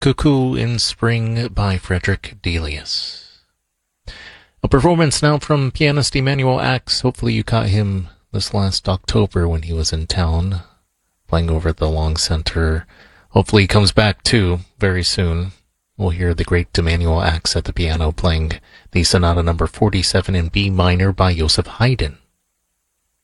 Cuckoo in Spring by Frederick Delius. A performance now from pianist Emanuel Ax. Hopefully you caught him this last October when he was in town, playing over at the Long Center. Hopefully he comes back too very soon. We'll hear the great Emanuel Ax at the piano playing the Sonata number 47 in B minor by Joseph Haydn.